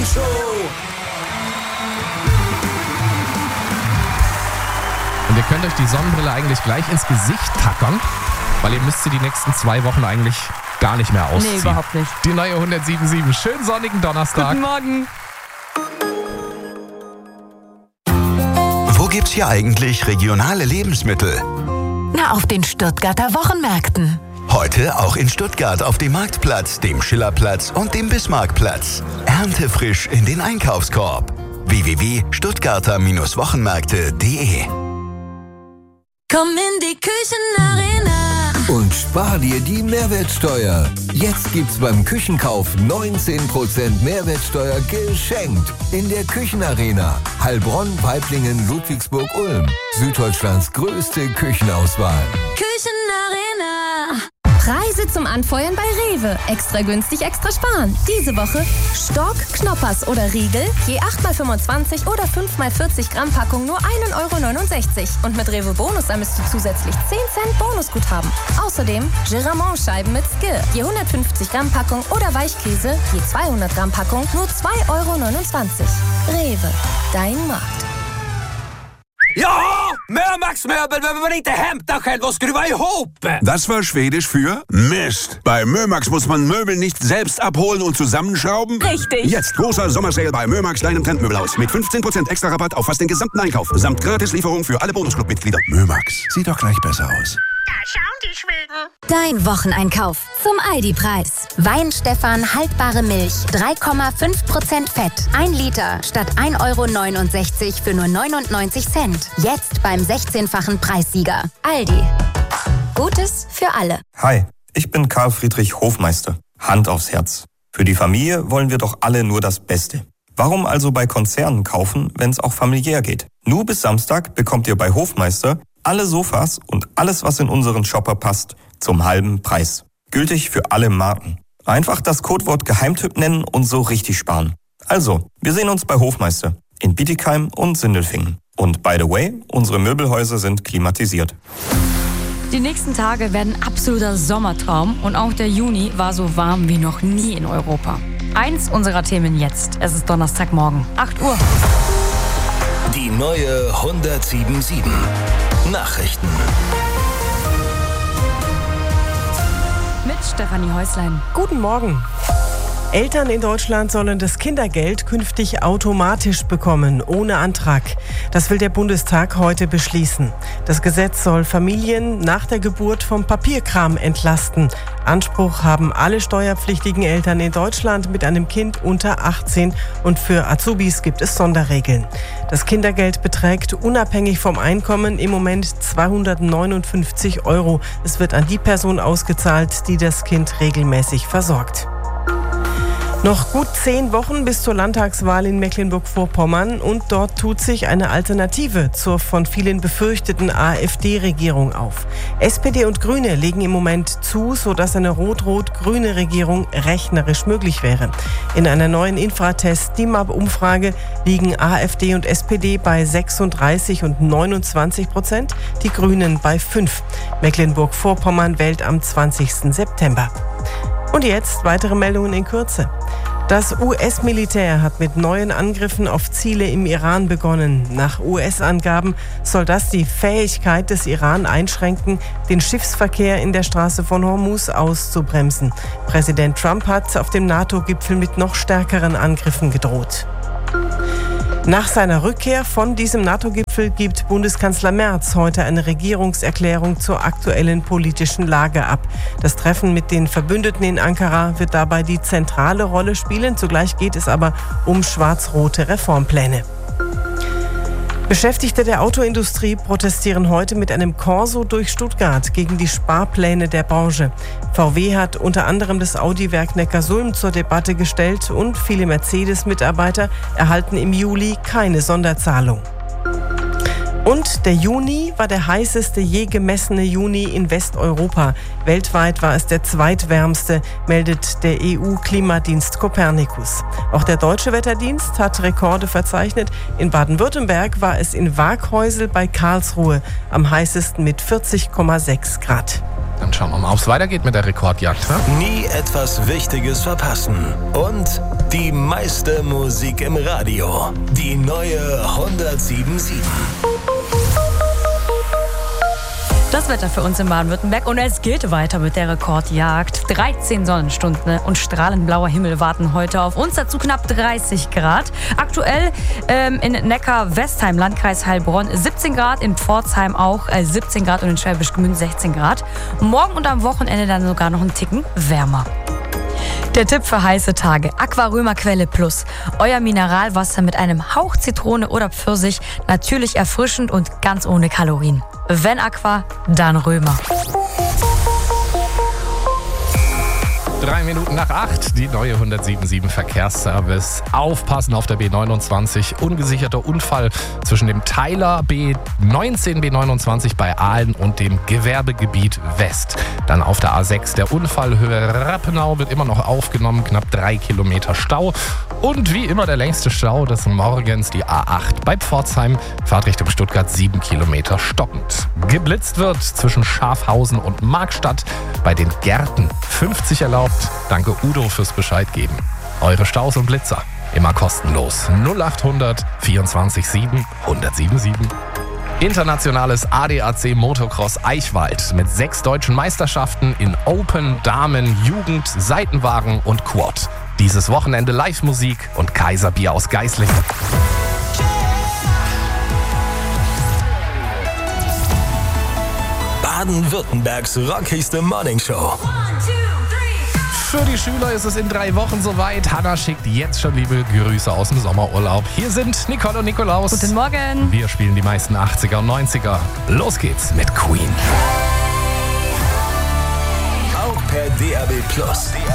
Morgenshow. Und ihr könnt euch die Sonnenbrille eigentlich gleich ins Gesicht tackern, weil ihr müsst sie die nächsten 2 Wochen eigentlich gar nicht mehr ausziehen. Nee, überhaupt nicht. Die neue 107.7. Schönen sonnigen Donnerstag. Guten Morgen. Wo gibt's hier eigentlich regionale Lebensmittel? Na, auf den Stuttgarter Wochenmärkten. Heute auch in Stuttgart auf dem Marktplatz, dem Schillerplatz und dem Bismarckplatz. Erntefrisch in den Einkaufskorb. www.stuttgarter-wochenmärkte.de. Komm in die Küchenarena und spar dir die Mehrwertsteuer. Jetzt gibt's beim Küchenkauf 19% Mehrwertsteuer geschenkt. In der Küchenarena. Heilbronn, Weiblingen, Ludwigsburg, Ulm. Süddeutschlands größte Küchenauswahl. Küchenarena. Preise zum Anfeuern bei Rewe. Extra günstig, extra sparen. Diese Woche Stork, Knoppers oder Riegel. Je 8x25 oder 5x40 Gramm Packung nur 1,69 €. Und mit Rewe Bonus ermisst du zusätzlich 10 Cent Bonusguthaben. Außerdem Giramont-Scheiben mit Skir. Je 150 Gramm Packung oder Weichkäse. Je 200 Gramm Packung nur 2,29 €. Rewe, dein Markt. Ja, Mömax-Möbel behöver man inte hämta själv och skruva ihop. Das war Schwedisch für Mist. Bei Mömax muss man Möbel nicht selbst abholen und zusammenschrauben. Richtig. Jetzt großer Sommersale bei Mömax, deinem Trendmöbelhaus. Mit 15% extra Rabatt auf fast den gesamten Einkauf. Samt Gratislieferung für alle Bonusclub-Mitglieder. Mömax, sieht doch gleich besser aus. Da schauen die Schweden. Dein Wocheneinkauf zum Aldi-Preis. Weinstefan haltbare Milch, 3,5% Fett. 1 Liter statt 1,69 € für nur 99 Cent. Jetzt beim 16-fachen Preissieger. Aldi. Gutes für alle. Hi, ich bin Karl Friedrich Hofmeister. Hand aufs Herz. Für die Familie wollen wir doch alle nur das Beste. Warum also bei Konzernen kaufen, wenn es auch familiär geht? Nur bis Samstag bekommt ihr bei Hofmeister alle Sofas und alles, was in unseren Shopper passt, zum halben Preis. Gültig für alle Marken. Einfach das Codewort Geheimtipp nennen und so richtig sparen. Also, wir sehen uns bei Hofmeister in Bietigheim und Sindelfingen. Und by the way, unsere Möbelhäuser sind klimatisiert. Die nächsten Tage werden absoluter Sommertraum und auch der Juni war so warm wie noch nie in Europa. Eins unserer Themen jetzt. Es ist Donnerstagmorgen, 8 Uhr. Die neue 107.7. Nachrichten. Mit Stefanie Häuslein. Guten Morgen. Eltern in Deutschland sollen das Kindergeld künftig automatisch bekommen, ohne Antrag. Das will der Bundestag heute beschließen. Das Gesetz soll Familien nach der Geburt vom Papierkram entlasten. Anspruch haben alle steuerpflichtigen Eltern in Deutschland mit einem Kind unter 18 und für Azubis gibt es Sonderregeln. Das Kindergeld beträgt unabhängig vom Einkommen im Moment 259 €. Es wird an die Person ausgezahlt, die das Kind regelmäßig versorgt. Noch gut 10 Wochen bis zur Landtagswahl in Mecklenburg-Vorpommern und dort tut sich eine Alternative zur von vielen befürchteten AfD-Regierung auf. SPD und Grüne legen im Moment zu, sodass eine rot-rot-grüne Regierung rechnerisch möglich wäre. In einer neuen Infratest-DIMAP-Umfrage liegen AfD und SPD bei 36 und 29%, die Grünen bei 5. Mecklenburg-Vorpommern wählt am 20. September. Und jetzt weitere Meldungen in Kürze. Das US-Militär hat mit neuen Angriffen auf Ziele im Iran begonnen. Nach US-Angaben soll das die Fähigkeit des Iran einschränken, den Schiffsverkehr in der Straße von Hormuz auszubremsen. Präsident Trump hat auf dem NATO-Gipfel mit noch stärkeren Angriffen gedroht. Nach seiner Rückkehr von diesem NATO-Gipfel gibt Bundeskanzler Merz heute eine Regierungserklärung zur aktuellen politischen Lage ab. Das Treffen mit den Verbündeten in Ankara wird dabei die zentrale Rolle spielen. Zugleich geht es aber um schwarz-rote Reformpläne. Beschäftigte der Autoindustrie protestieren heute mit einem Corso durch Stuttgart gegen die Sparpläne der Branche. VW hat unter anderem das Audi-Werk Neckarsulm zur Debatte gestellt und viele Mercedes-Mitarbeiter erhalten im Juli keine Sonderzahlung. Und der Juni war der heißeste je gemessene Juni in Westeuropa. Weltweit war es der zweitwärmste, meldet der EU-Klimadienst Copernicus. Auch der Deutsche Wetterdienst hat Rekorde verzeichnet. In Baden-Württemberg war es in Waaghäusel bei Karlsruhe am heißesten mit 40,6 Grad. Dann schauen wir mal, ob es weitergeht mit der Rekordjagd. Nie etwas Wichtiges verpassen. Und Die meiste Musik im Radio. Die neue 107.7. Das Wetter für uns in Baden-Württemberg und es geht weiter mit der Rekordjagd. 13 Sonnenstunden und strahlend blauer Himmel warten heute auf uns, dazu knapp 30 Grad. Aktuell in Neckar-Westheim, Landkreis Heilbronn 17 Grad, in Pforzheim auch 17 Grad und in Schwäbisch Gmünd 16 Grad. Morgen und am Wochenende dann sogar noch einen Ticken wärmer. Der Tipp für heiße Tage: Aquarömer Quelle Plus. Euer Mineralwasser mit einem Hauch Zitrone oder Pfirsich, natürlich erfrischend und ganz ohne Kalorien. Wenn Aqua, dann Römer. 3 Minuten nach 8, die neue 107.7 Verkehrsservice. Aufpassen auf der B29. Ungesicherter Unfall zwischen dem Teiler B19, B29 bei Aalen und dem Gewerbegebiet West. Dann auf der A6 der Unfall Höhe Rappenau wird immer noch aufgenommen. Knapp 3 Kilometer Stau. Und wie immer der längste Stau des Morgens, die A8 bei Pforzheim. Fahrt Richtung Stuttgart 7 Kilometer stockend. Geblitzt wird zwischen Schafhausen und Markstadt. Bei den Gärten 50 erlaubt. Danke Udo fürs Bescheid geben. Eure Staus und Blitzer immer kostenlos. 0800 24 7 107.7. Internationales ADAC Motocross Eichwald mit 6 deutschen Meisterschaften in Open, Damen, Jugend, Seitenwagen und Quad. Dieses Wochenende Live-Musik und Kaiserbier aus Geislingen. Baden-Württembergs rockigste Morningshow. Für die Schüler ist es in 3 Wochen soweit. Hanna schickt jetzt schon liebe Grüße aus dem Sommerurlaub. Hier sind Nicole und Nikolaus. Guten Morgen. Wir spielen die meisten 80er und 90er. Los geht's mit Queen. Auch per DAB+.